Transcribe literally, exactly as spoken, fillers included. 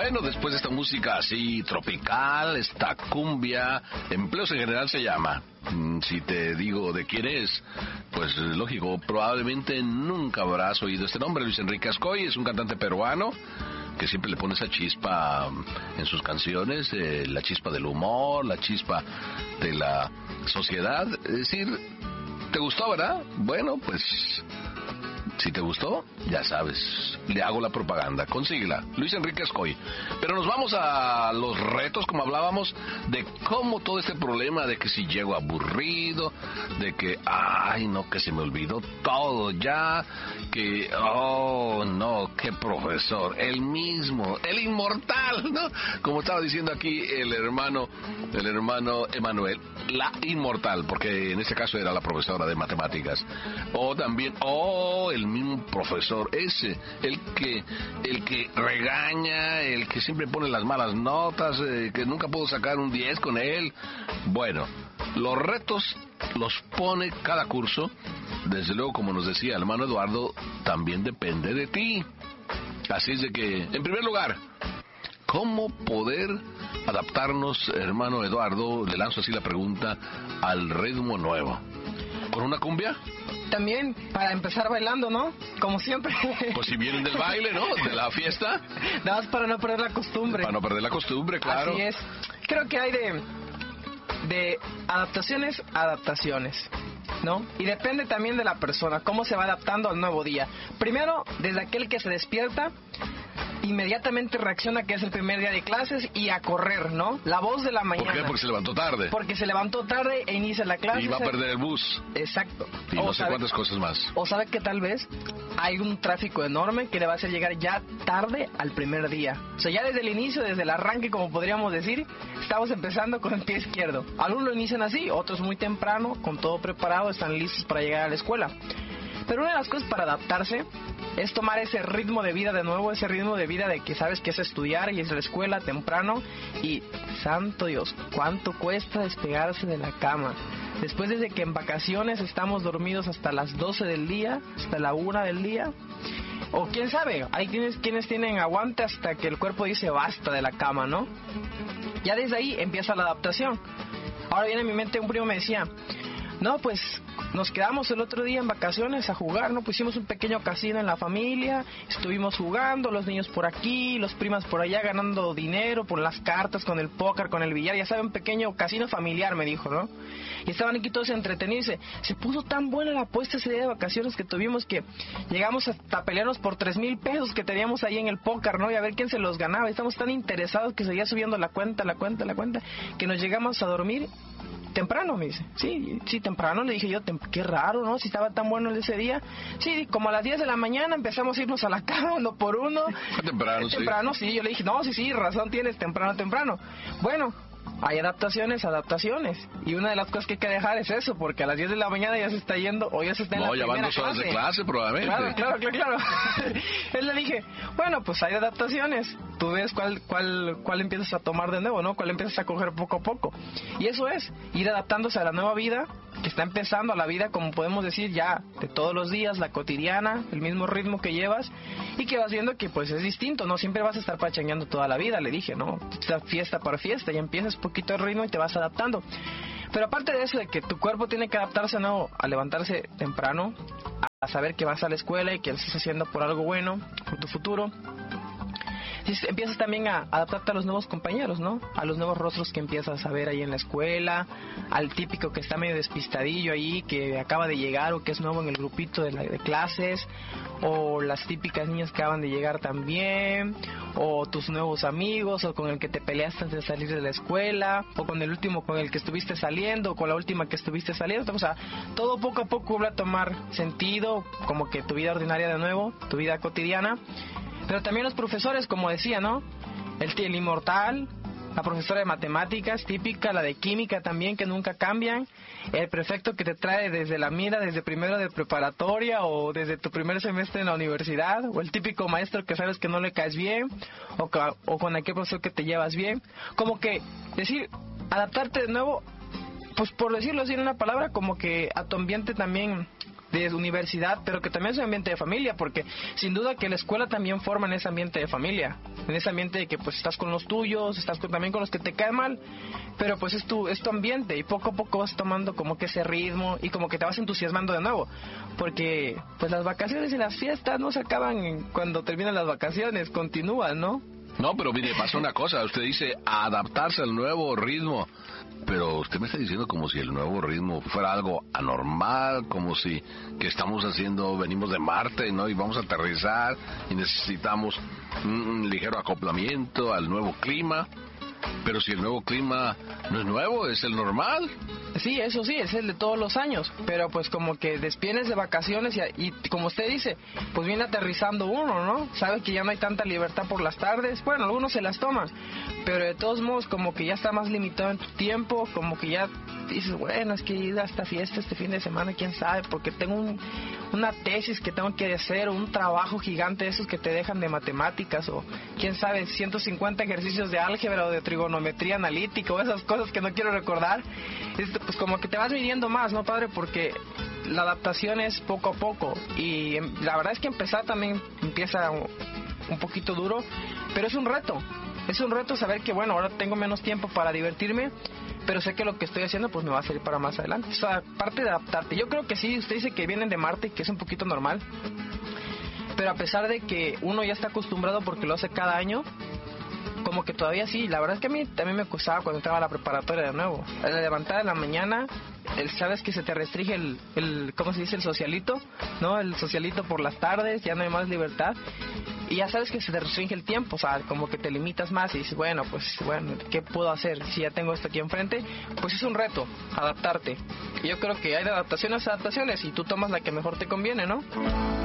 Bueno, después de esta música así tropical, esta cumbia, empleos en general se llama. Si te digo de quién es, pues lógico, probablemente nunca habrás oído este nombre. Luis Enrique Ascoy es un cantante peruano que siempre le pone esa chispa en sus canciones, eh, la chispa del humor, la chispa de la sociedad. Es decir, ¿te gustó, verdad? Bueno, pues si te gustó, ya sabes, le hago la propaganda, consíguela, Luis Enrique Ascoy. Pero nos vamos a los retos, como hablábamos, de cómo todo este problema de que si llego aburrido, de que, ay, no, que se me olvidó todo ya, que, oh, no, qué profesor, el mismo, el inmortal, ¿no? Como estaba diciendo aquí el hermano, el hermano Emanuel, la inmortal, porque en este caso era la profesora de matemáticas. O también, oh, el mismo profesor ese, el que el que regaña, el que siempre pone las malas notas, eh, que nunca puedo sacar un diez con él. Bueno, los retos los pone cada curso. Desde luego, como nos decía el hermano Eduardo, también depende de ti. Así es de que, en primer lugar, ¿cómo poder adaptarnos, hermano Eduardo? Le lanzo así la pregunta, al ritmo nuevo. ¿Con una cumbia? También para empezar bailando, ¿no? Como siempre. Pues si vienen del baile, ¿no? De la fiesta. Nada más para no perder la costumbre. Para no perder la costumbre, claro. Así es. Creo que hay de, de adaptaciones a adaptaciones, ¿no? Y depende también de la persona, cómo se va adaptando al nuevo día. Primero, desde aquel que se despierta, inmediatamente reacciona que es el primer día de clases y a correr, ¿no? La voz de la mañana. ¿Por qué? Porque se levantó tarde. Porque se levantó tarde e inicia la clase. Y va a perder el bus. Exacto. Y o no sé sabe, cuántas cosas más. O sabe que tal vez hay un tráfico enorme que le va a hacer llegar ya tarde al primer día. O sea, ya desde el inicio, desde el arranque, como podríamos decir, estamos empezando con el pie izquierdo. Algunos lo inician así, otros muy temprano, con todo preparado, están listos para llegar a la escuela. Pero una de las cosas para adaptarse es tomar ese ritmo de vida de nuevo, ese ritmo de vida de que sabes que es estudiar y es la escuela temprano y, santo Dios, ¿cuánto cuesta despegarse de la cama? Después desde que en vacaciones estamos dormidos hasta las doce del día, hasta la una del día, o quién sabe, hay quienes, quienes tienen aguante hasta que el cuerpo dice basta de la cama, ¿no? Ya desde ahí empieza la adaptación. Ahora viene a mi mente un primo me decía, no, pues nos quedamos el otro día en vacaciones a jugar, ¿no? Pusimos un pequeño casino en la familia, estuvimos jugando, los niños por aquí, los primas por allá ganando dinero por las cartas, con el póker, con el billar, ya saben, un pequeño casino familiar, me dijo, ¿no? Y estaban aquí todos entretenidos, se, se puso tan buena la apuesta ese día de vacaciones que tuvimos que llegamos hasta pelearnos por tres mil pesos que teníamos ahí en el póker, ¿no? Y a ver quién se los ganaba, y estamos tan interesados que seguía subiendo la cuenta, la cuenta, la cuenta, que nos llegamos a dormir temprano, me dice. Sí, sí, temprano. Le dije yo, qué raro, ¿no? Si estaba tan bueno ese día. Sí, como a las diez de la mañana empezamos a irnos a la cama uno por uno. Fue temprano, eh, Temprano, sí. sí. Yo le dije, no, sí, sí, razón tienes, temprano, temprano. Bueno, hay adaptaciones, adaptaciones. Y una de las cosas que hay que dejar es eso, porque a las diez de la mañana ya se está yendo, o ya se está en no, la ya primera van dos horas clase. de clase, probablemente. Claro, claro, claro, claro. Él le dije, bueno, pues hay adaptaciones. Tú ves cuál, cuál, cuál empiezas a tomar de nuevo, ¿no? Cuál empiezas a coger poco a poco. Y eso es, ir adaptándose a la nueva vida, que está empezando, a la vida, como podemos decir, ya de todos los días, la cotidiana, el mismo ritmo que llevas, y que vas viendo que pues es distinto, no siempre vas a estar pachangueando toda la vida, le dije, ¿no? Fiesta por fiesta, ya empiezas poquito el ritmo y te vas adaptando. Pero aparte de eso, de que tu cuerpo tiene que adaptarse, ¿no? A levantarse temprano, a saber que vas a la escuela y que lo estás haciendo por algo bueno, por tu futuro. Empiezas también a adaptarte a los nuevos compañeros, ¿no? A los nuevos rostros que empiezas a ver ahí en la escuela, al típico que está medio despistadillo ahí, que acaba de llegar o que es nuevo en el grupito de, la, de clases, o las típicas niñas que acaban de llegar también, o tus nuevos amigos, o con el que te peleaste antes de salir de la escuela, o con el último con el que estuviste saliendo, o con la última que estuviste saliendo. O sea, todo poco a poco va a tomar sentido, como que tu vida ordinaria de nuevo, tu vida cotidiana. Pero también los profesores, como decía, ¿no? El, el inmortal, la profesora de matemáticas, típica, la de química también, que nunca cambian, el prefecto que te trae desde la mira, desde primero de preparatoria o desde tu primer semestre en la universidad, o el típico maestro que sabes que no le caes bien, o, o con aquel profesor que te llevas bien. Como que, decir, adaptarte de nuevo, pues por decirlo así en una palabra, como que a tu ambiente también de universidad, pero que también es un ambiente de familia, porque sin duda que la escuela también forma en ese ambiente de familia, en ese ambiente de que pues estás con los tuyos, estás con, también con los que te caen mal, pero pues es tu, es tu ambiente, y poco a poco vas tomando como que ese ritmo y como que te vas entusiasmando de nuevo, porque pues las vacaciones y las fiestas no se acaban cuando terminan las vacaciones, continúan, ¿no? No, pero mire, pasa una cosa, usted dice adaptarse al nuevo ritmo, pero usted me está diciendo como si el nuevo ritmo fuera algo anormal, como si que estamos haciendo, venimos de Marte, ¿no? Y vamos a aterrizar y necesitamos un ligero acoplamiento al nuevo clima, pero si el nuevo clima no es nuevo, es el normal. Sí, eso sí, es el de todos los años, pero pues como que despienes de vacaciones y, y como usted dice, pues viene aterrizando uno, ¿no? Sabe que ya no hay tanta libertad por las tardes, bueno, algunos se las toman, pero de todos modos como que ya está más limitado en tu tiempo, como que ya dices, bueno, es que ir a esta fiesta este fin de semana, quién sabe, porque tengo un, una tesis que tengo que hacer, o un trabajo gigante de esos que te dejan de matemáticas, o quién sabe, ciento cincuenta ejercicios de álgebra o de trigonometría analítica, o esas cosas que no quiero recordar. Esto, pues como que te vas midiendo más, ¿no, padre? Porque la adaptación es poco a poco, y la verdad es que empezar también empieza un, un poquito duro, pero es un reto, es un reto saber que, bueno, ahora tengo menos tiempo para divertirme, pero sé que lo que estoy haciendo pues me va a servir para más adelante. O sea, parte de adaptarte. Yo creo que sí, usted dice que vienen de Marte, que es un poquito normal, pero a pesar de que uno ya está acostumbrado porque lo hace cada año, como que todavía sí. La verdad es que a mí también me costaba cuando entraba a la preparatoria de nuevo. A la levantada de la mañana, el, sabes que se te restringe el, el, ¿cómo se dice? El socialito, ¿no? El socialito por las tardes, ya no hay más libertad. Y ya sabes que se te restringe el tiempo, o sea, como que te limitas más y dices, bueno, pues, bueno, ¿qué puedo hacer si ya tengo esto aquí enfrente? Pues es un reto, adaptarte. Y yo creo que hay de adaptaciones a adaptaciones y tú tomas la que mejor te conviene, ¿no?